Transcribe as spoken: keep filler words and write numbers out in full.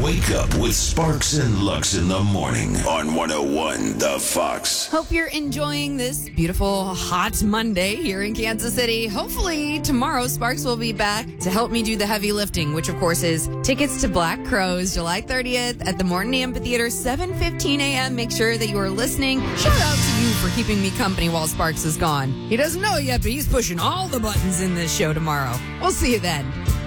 Wake up with Sparks and Lux in the morning on one oh one The Fox. Hope you're enjoying this beautiful, hot Monday here in Kansas City. Hopefully tomorrow Sparks will be back to help me do the heavy lifting, which of course is tickets to Black Crowes July thirtieth at the Morton Amphitheater, seven fifteen a.m. Make sure that you are listening. Shout out to you for keeping me company while Sparks is gone. He doesn't know yet, but he's pushing all the buttons in this show tomorrow. We'll see you then.